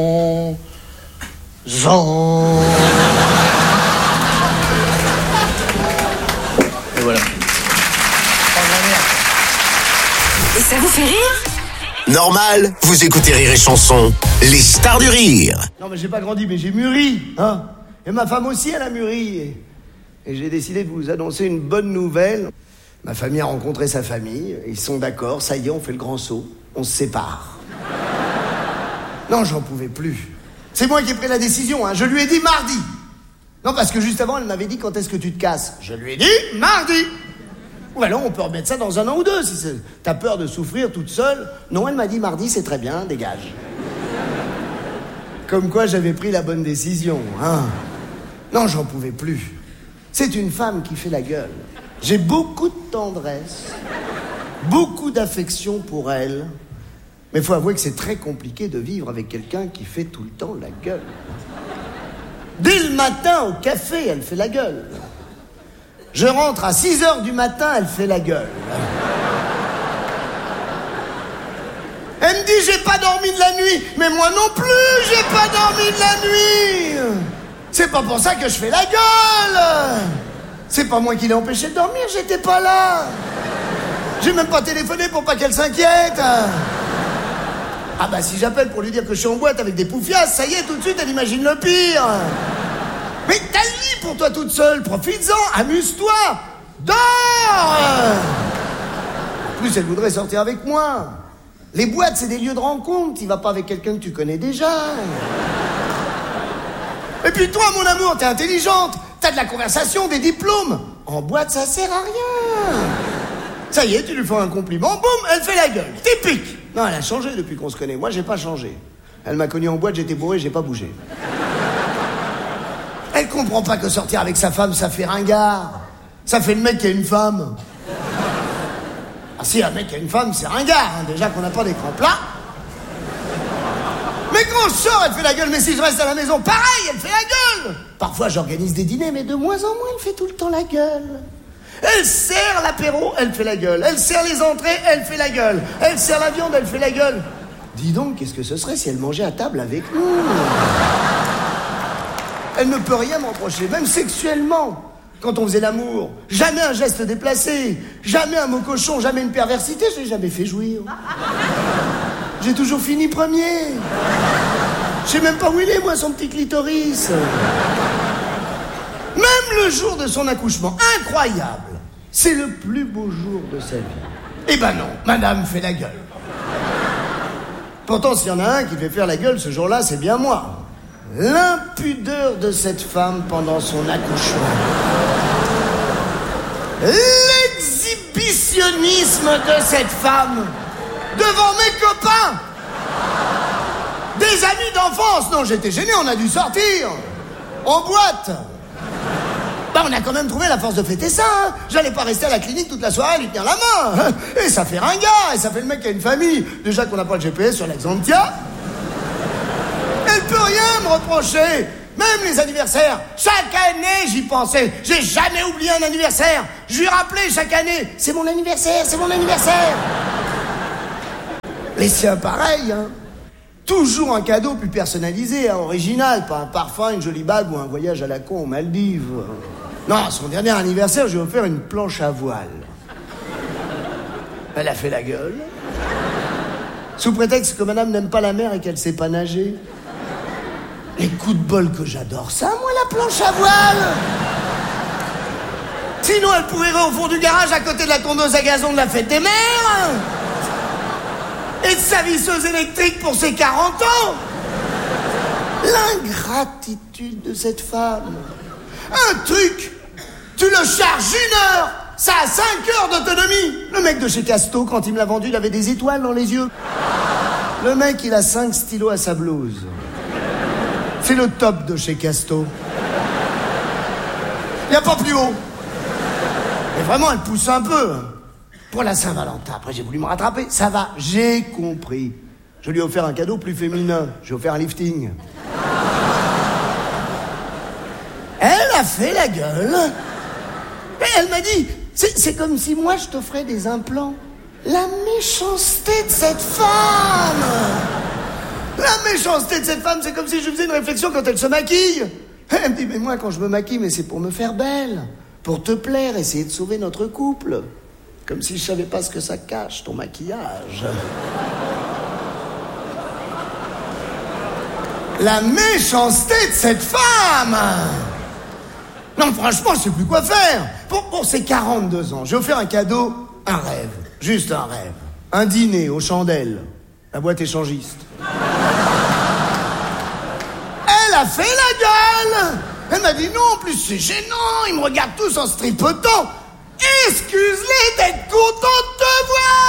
Et voilà. Et ça vous fait rire ? Normal, vous écoutez Rire et Chanson, les stars du rire. Non mais j'ai pas grandi, mais j'ai mûri, hein. Et ma femme aussi, elle a mûri. Et j'ai décidé de vous annoncer une bonne nouvelle. Ma famille a rencontré sa famille, ils sont d'accord, ça y est, on fait le grand saut, on se sépare. Non, j'en pouvais plus. C'est moi qui ai pris la décision, hein. Je lui ai dit mardi. Non, parce que juste avant, elle m'avait dit quand est-ce que tu te casses. Je lui ai dit mardi. Ou alors on peut remettre ça dans 1 an ou 2, si t'as peur de souffrir toute seule. Non, elle m'a dit mardi, c'est très bien, dégage. Comme quoi j'avais pris la bonne décision, hein. Non, j'en pouvais plus. C'est une femme qui fait la gueule. J'ai beaucoup de tendresse, beaucoup d'affection pour elle. Mais il faut avouer que c'est très compliqué de vivre avec quelqu'un qui fait tout le temps la gueule. Dès le matin, au café, elle fait la gueule. Je rentre à 6h du matin, elle fait la gueule. Elle me dit, j'ai pas dormi de la nuit. Mais moi non plus, j'ai pas dormi de la nuit. C'est pas pour ça que je fais la gueule. C'est pas moi qui l'ai empêché de dormir, j'étais pas là. J'ai même pas téléphoné pour pas qu'elle s'inquiète. Ah bah si j'appelle pour lui dire que je suis en boîte avec des poufias, ça y est, tout de suite, elle imagine le pire. Mais t'as le lit pour toi toute seule, profites-en, amuse-toi, dors. En plus, elle voudrait sortir avec moi. Les boîtes, c'est des lieux de rencontre, t'y vas pas avec quelqu'un que tu connais déjà. Et puis toi, mon amour, t'es intelligente, t'as de la conversation, des diplômes. En boîte, ça sert à rien. Ça y est, tu lui fais un compliment, boum, elle fait la gueule, typique. Non, elle a changé depuis qu'on se connaît, moi j'ai pas changé. Elle m'a connu en boîte, j'étais bourré, j'ai pas bougé. Elle comprend pas que sortir avec sa femme, ça fait ringard. Ça fait le mec qui a une femme. Ah si, un mec qui a une femme, c'est ringard, hein. Déjà qu'on n'a pas d'écran plat. Mais quand je sors, elle fait la gueule, mais si je reste à la maison, pareil, elle fait la gueule. Parfois, j'organise des dîners, mais de moins en moins, elle fait tout le temps la gueule. Elle sert l'apéro, elle fait la gueule. Elle sert les entrées, elle fait la gueule. Elle sert la viande, elle fait la gueule. Dis donc, qu'est-ce que ce serait si elle mangeait à table avec nous? Elle ne peut rien me reprocher, même sexuellement. Quand on faisait l'amour, jamais un geste déplacé, jamais un mot cochon, jamais une perversité, je l'ai jamais fait jouir. J'ai toujours fini premier. Je sais même pas où il est, moi, son petit clitoris. Même le jour de son accouchement, incroyable. C'est le plus beau jour de sa vie. Eh ben non, madame fait la gueule. Pourtant, s'il y en a un qui fait faire la gueule ce jour-là, c'est bien moi. L'impudeur de cette femme pendant son accouchement. L'exhibitionnisme de cette femme devant mes copains. Des amis d'enfance. Non, j'étais gêné, on a dû sortir. En boîte. Bah, on a quand même trouvé la force de fêter ça, hein. J'allais pas rester à la clinique toute la soirée à lui tenir la main. Et ça fait ringard, et ça fait le mec qui a une famille. Déjà qu'on n'a pas le GPS sur l'Axantia. Elle peut rien me reprocher. Même les anniversaires. Chaque année, j'y pensais. J'ai jamais oublié un anniversaire. Je lui rappelais chaque année. C'est mon anniversaire, c'est mon anniversaire. Les siens, pareil, hein. Toujours un cadeau plus personnalisé, hein, original. Pas un parfum, une jolie bague ou un voyage à la con aux Maldives. Non, son dernier anniversaire, je lui ai offert une planche à voile. Elle a fait la gueule. Sous prétexte que madame n'aime pas la mer et qu'elle sait pas nager. Les coups de bol que j'adore ça, moi, la planche à voile. Sinon, elle pourrait au fond du garage à côté de la tondeuse à gazon de la fête des mères. Et de sa visseuse électrique pour ses 40 ans. L'ingratitude de cette femme. Un truc, tu le charges 1 heure, ça a 5 heures d'autonomie. Le mec de chez Casto, quand il me l'a vendu, il avait des étoiles dans les yeux. Le mec, il a 5 stylos à sa blouse. C'est le top de chez Casto. Il n'y a pas plus haut. Mais vraiment, elle pousse un peu. Pour la Saint-Valentin, après j'ai voulu me rattraper. Ça va, j'ai compris. Je lui ai offert un cadeau plus féminin. J'ai offert un lifting. Elle a fait la gueule. Et elle m'a dit, c'est comme si moi je t'offrais des implants. La méchanceté de cette femme. La méchanceté de cette femme, c'est comme si je faisais une réflexion quand elle se maquille. Elle me dit, mais moi, quand je me maquille, mais c'est pour me faire belle, pour te plaire, essayer de sauver notre couple. Comme si je savais pas ce que ça cache, ton maquillage. La méchanceté de cette femme! Non, franchement, je sais plus quoi faire. Pour ses 42 ans, j'ai offert un cadeau, un rêve. Juste un rêve. Un dîner aux chandelles. La boîte échangiste. Elle a fait la gueule! Elle m'a dit non, en plus c'est gênant, ils me regardent tous en se tripotant. Excuse-les d'être contents de te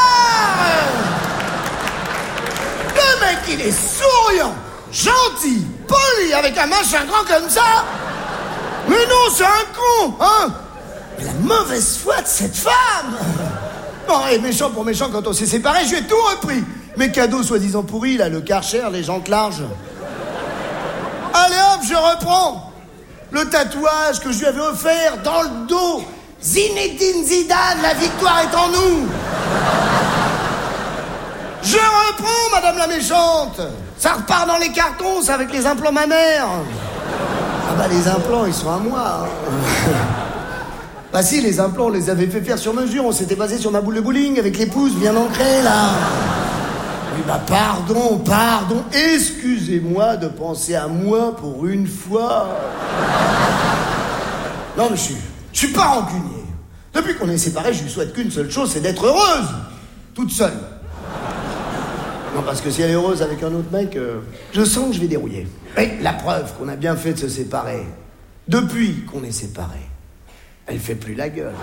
voir! Le mec, il est souriant, gentil, poli, avec un machin grand comme ça. Mais non, c'est un con, hein? Mais la mauvaise foi de cette femme! Bon, et méchant pour méchant, quand on s'est séparés, je lui ai tout repris. Mes cadeaux soi-disant pourris, là, le Karcher, les jantes larges. Allez hop, je reprends. Le tatouage que je lui avais offert dans le dos. Zinedine Zidane, la victoire est en nous. Je reprends, madame la méchante. Ça repart dans les cartons, ça, avec les implants mammaires. Ah bah les implants, ils sont à moi. Hein. Bah si, les implants, on les avait fait faire sur mesure. On s'était basé sur ma boule de bowling avec les pouces bien ancrés, là. Oui, bah pardon. Excusez-moi de penser à moi pour une fois. Non, mais je suis pas rancunier. Depuis qu'on est séparés, je lui souhaite qu'une seule chose, c'est d'être heureuse. Toute seule. Non, parce que si elle est heureuse avec un autre mec, je sens que je vais dérouiller. Et la preuve qu'on a bien fait de se séparer. Depuis qu'on est séparés, elle fait plus la gueule.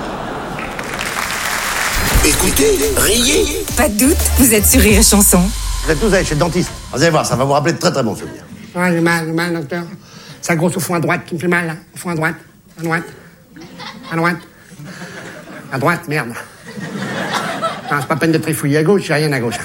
Écoutez, riez. Pas de doute, vous êtes sur Rire et Chanson. Vous êtes tous allés chez le dentiste. Vous allez voir, ça va vous rappeler de très très bons souvenirs. Ouais, j'ai mal, docteur. Ça grosse au fond à droite qui me fait mal, là. Au fond à droite. À droite. À droite, merde. Non, c'est pas peine de trifouiller à gauche, j'ai rien à gauche.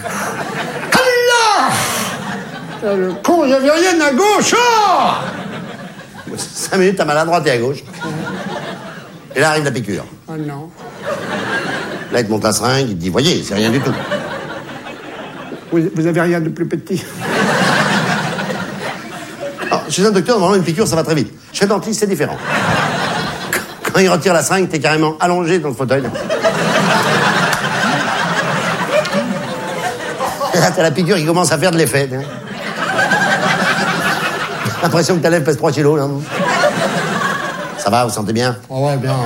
Allah! Le con, j'avais rien à gauche, oh! 5 minutes, t'as mal à droite et à gauche. Et là arrive la piqûre. Oh non. Là, il te monte la seringue, il te dit, voyez, c'est rien du tout. Vous avez rien de plus petit. Alors, chez un docteur, normalement, une piqûre, ça va très vite. Chez le dentiste, c'est différent. Quand il retire la seringue, t'es carrément allongé dans le fauteuil. Et là, t'as la piqûre qui commence à faire de l'effet. Hein. L'impression que ta lèvre pèse 3 kilos, là. Ça va, vous sentez bien? Oh ouais, bien.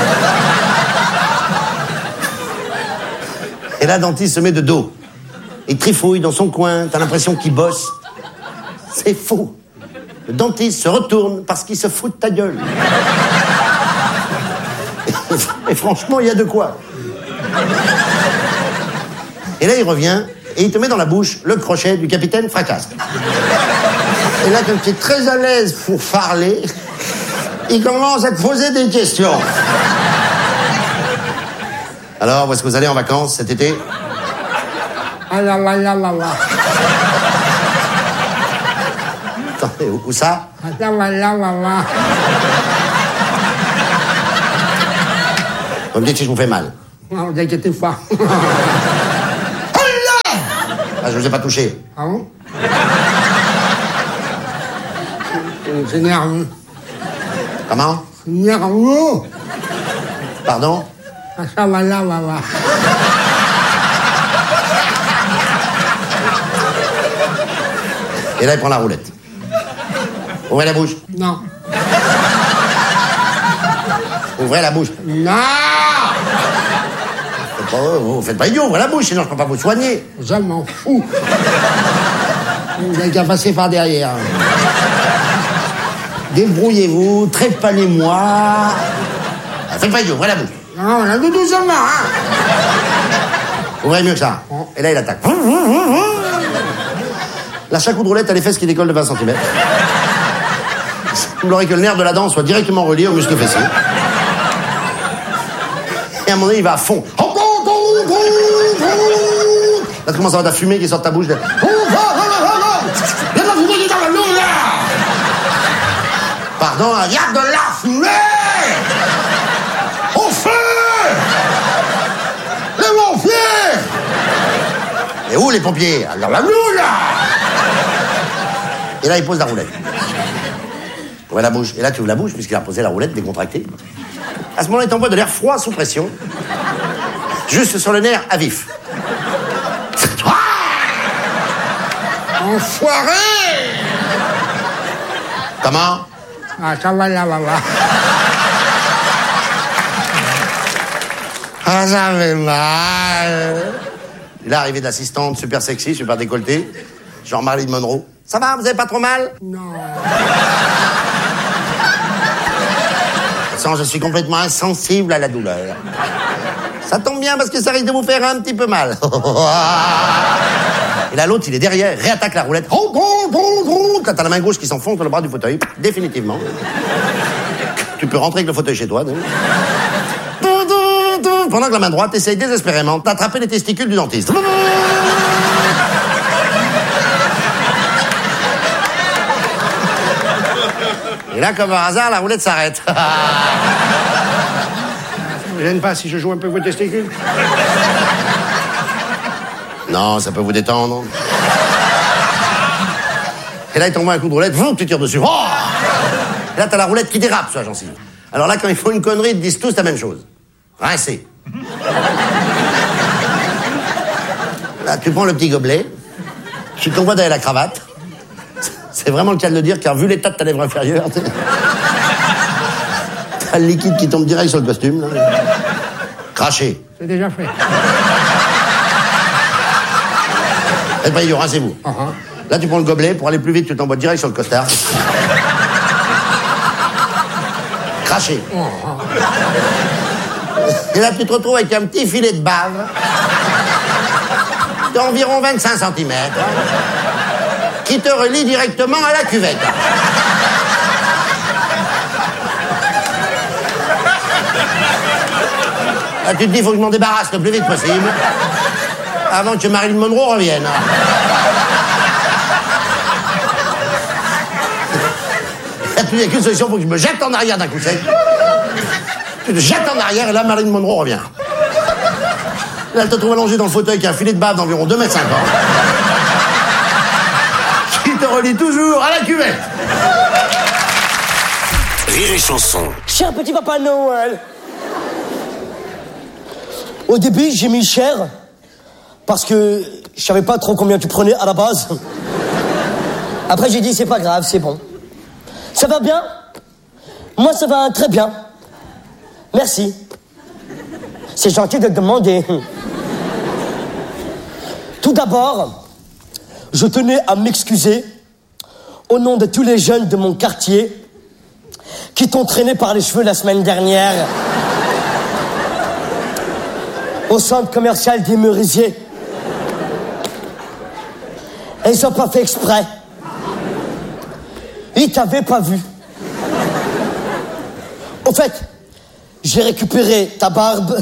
Et là, le dentiste se met de dos. Il trifouille dans son coin, t'as l'impression qu'il bosse. C'est faux. Le dentiste se retourne parce qu'il se fout de ta gueule. Et franchement, il y a de quoi. Et là, il revient et il te met dans la bouche le crochet du capitaine Fracasse. Et là, comme tu es très à l'aise pour parler, il commence à te poser des questions. Alors, où est-ce que vous allez en vacances cet été? Ah là là là là là. Attendez, où ça? Ah là là là là là. Vous me dites si je vous fais mal. Non, vous inquiétez pas. Ah, je vous ai pas touché. Ah bon? C'est nerveux. Comment? C'est nerveux. Pardon? Ah ça là là là là. Et là, il prend la roulette. Ouvrez la bouche. Non. Ouvrez la bouche. Non. Vous faites pas idiot, ouvrez la bouche, sinon je peux pas vous soigner. Je m'en fous. Vous avez qu'à passer par derrière. Débrouillez-vous, trépanez-moi. Faites pas idiot, ouvrez la bouche. Non, on a tout doucement, hein. Ouvrez mieux que ça. Et là, il attaque. Là, chaque coup de roulette a les fesses qui décollent de 20 cm. Il semblerait que le nerf de la dent soit directement relié au muscle fessier. Et à un moment donné, il va à fond. Là, tu commences à avoir de la fumée qui sort de ta bouche. Il y a de la fumée dans le loup, là. Pardon, il y a de la fumée. Au feu. Les pompiers. Et où les pompiers? Dans la loup, là. Et là, il pose la roulette. Ouais, la bouche. Et là, tu ouvres la bouche, puisqu'il a posé la roulette décontractée. À ce moment-là, il t'envoie de l'air froid sous pression. Juste sur le nerf à vif. Enfoiré! Comment? Ah, ça va là. Ah, ça fait mal. Et là, arrivée de l'assistante, super sexy, super décolletée. Genre Marilyn Monroe. Ça va, vous avez pas trop mal? Non. Sans, je suis complètement insensible à la douleur. Ça tombe bien parce que ça risque de vous faire un petit peu mal. Et là, l'autre, il est derrière, réattaque la roulette. Quand t'as la main gauche qui s'enfonce dans le bras du fauteuil, définitivement. Tu peux rentrer avec le fauteuil chez toi. Donc. Pendant que la main droite essaye désespérément d'attraper les testicules du dentiste. Et là, comme par hasard, la roulette s'arrête. Ça me gêne pas si je joue un peu vos testicules. Non, ça peut vous détendre. Et là, il t'envoie un coup de roulette, tu tires dessus. Oh, et là, t'as la roulette qui dérape sur la gencive. Alors là, quand ils font une connerie, ils te disent tous la même chose. Rincez. Là, tu prends le petit gobelet, tu t'envoies derrière la cravate. C'est vraiment le cas de le dire, car vu l'état de ta lèvre inférieure, t'as le liquide qui tombe direct sur le costume. Là. Craché. C'est déjà fait. Faites pas idiot, rincez-vous. Là, tu prends le gobelet, pour aller plus vite, tu t'envoies direct sur le costard. Craché. Et là, tu te retrouves avec un petit filet de bave d'environ 25 cm qui te relie directement à la cuvette. Là, tu te dis, il faut que je m'en débarrasse le plus vite possible avant que Marilyn Monroe revienne. Là, tu dis, il n'y a qu'une solution, il faut que je me jette en arrière d'un coup sec. Tu te jettes en arrière et là, Marilyn Monroe revient. Là, elle te trouve allongé dans le fauteuil qui a un filet de bave d'environ 2,50 m. Qui te relie toujours à la cuvette. Rire et Chanson. Cher petit papa Noël. Au début, j'ai mis cher parce que je savais pas trop combien tu prenais à la base. Après, j'ai dit c'est pas grave, c'est bon. Ça va bien? Moi, ça va très bien. Merci. C'est gentil de demander. Tout d'abord, je tenais à m'excuser au nom de tous les jeunes de mon quartier qui t'ont traîné par les cheveux la semaine dernière au centre commercial des Merisiers. Et ils n'ont pas fait exprès. Ils t'avaient pas vu. Au fait, j'ai récupéré ta barbe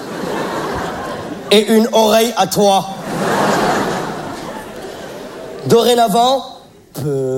et une oreille à toi. Dorénavant,